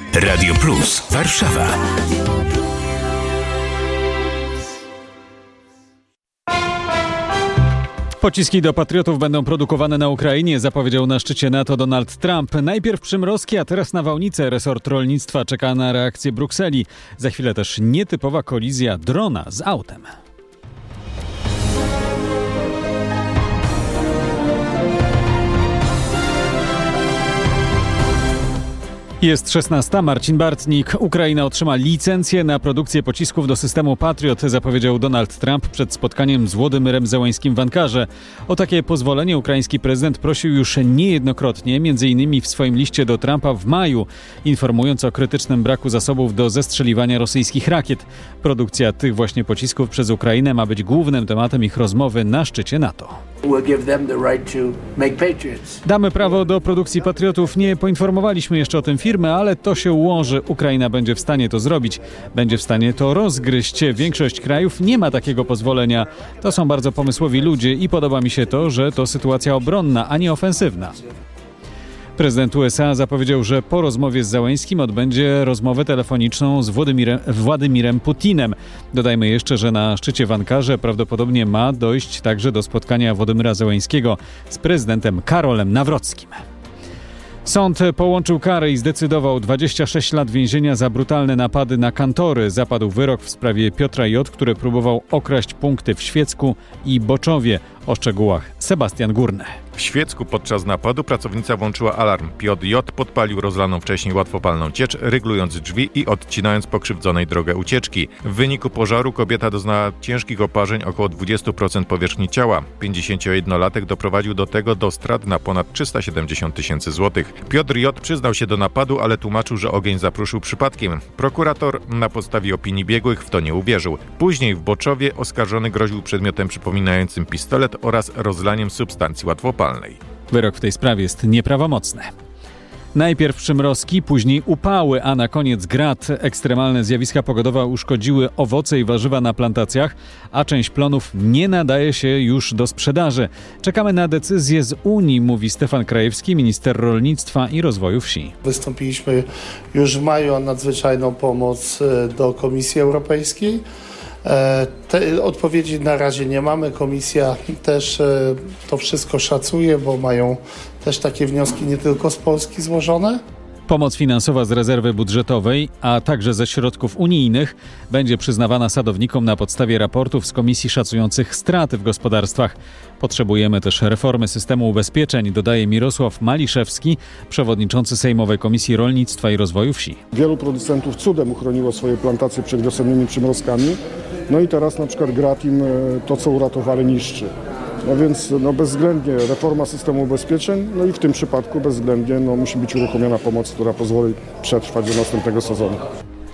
Radio Plus Warszawa. Pociski do patriotów będą produkowane na Ukrainie, zapowiedział na szczycie NATO Donald Trump. Najpierw przymrozki, a teraz nawałnice. Resort rolnictwa czeka na reakcję Brukseli. Za chwilę też nietypowa kolizja drona z autem. Jest 16. Marcin Bartnik. Ukraina otrzyma licencję na produkcję pocisków do systemu Patriot, zapowiedział Donald Trump przed spotkaniem z Włodymyrem Zełańskim w Ankarze. O takie pozwolenie ukraiński prezydent prosił już niejednokrotnie, m.in. w swoim liście do Trumpa w maju, informując o krytycznym braku zasobów do zestrzeliwania rosyjskich rakiet. Produkcja tych właśnie pocisków przez Ukrainę ma być głównym tematem ich rozmowy na szczycie NATO. Damy prawo do produkcji patriotów. Nie poinformowaliśmy jeszcze o tym firmy, ale to się ułoży. Ukraina będzie w stanie to zrobić. Będzie w stanie to rozgryźć. Większość krajów nie ma takiego pozwolenia. To są bardzo pomysłowi ludzie i podoba mi się to, że to sytuacja obronna, a nie ofensywna. Prezydent USA zapowiedział, że po rozmowie z Zełańskim odbędzie rozmowę telefoniczną z Władimirem Putinem. Dodajmy jeszcze, że na szczycie w Ankarze prawdopodobnie ma dojść także do spotkania Włodymyra Zełańskiego z prezydentem Karolem Nawrockim. Sąd połączył kary i zdecydował 26 lat więzienia za brutalne napady na kantory. Zapadł wyrok w sprawie Piotra J., który próbował okraść punkty w Świecku i Boczowie. O szczegółach Sebastian Górny. W Świecku podczas napadu pracownica włączyła alarm. Piotr J. podpalił rozlaną wcześniej łatwopalną ciecz, ryglując drzwi i odcinając pokrzywdzonej drogę ucieczki. W wyniku pożaru kobieta doznała ciężkich oparzeń, około 20% powierzchni ciała. 51-latek doprowadził do tego do strat na ponad 370 tysięcy złotych. Piotr J. przyznał się do napadu, ale tłumaczył, że ogień zapruszył przypadkiem. Prokurator na podstawie opinii biegłych w to nie uwierzył. Później w Boczowie oskarżony groził przedmiotem przypominającym pistolet oraz rozlaniem substancji łatwopalnej. Wyrok w tej sprawie jest nieprawomocny. Najpierw przymrozki, później upały, a na koniec grad. Ekstremalne zjawiska pogodowe uszkodziły owoce i warzywa na plantacjach, a część plonów nie nadaje się już do sprzedaży. Czekamy na decyzję z Unii, mówi Stefan Krajewski, minister rolnictwa i rozwoju wsi. Wystąpiliśmy już w maju o nadzwyczajną pomoc do Komisji Europejskiej. Odpowiedzi na razie nie mamy. Komisja też to wszystko szacuje, bo mają też takie wnioski nie tylko z Polski złożone. Pomoc finansowa z rezerwy budżetowej, a także ze środków unijnych będzie przyznawana sadownikom na podstawie raportów z komisji szacujących straty w gospodarstwach. Potrzebujemy też reformy systemu ubezpieczeń, dodaje Mirosław Maliszewski, przewodniczący Sejmowej Komisji Rolnictwa i Rozwoju Wsi. Wielu producentów cudem uchroniło swoje plantacje przed wiosennymi przymrozkami. No i teraz na przykład grad im to, co uratowali, niszczy. No więc bezwzględnie reforma systemu ubezpieczeń, no i w tym przypadku bezwzględnie musi być uruchomiona pomoc, która pozwoli przetrwać do następnego sezonu.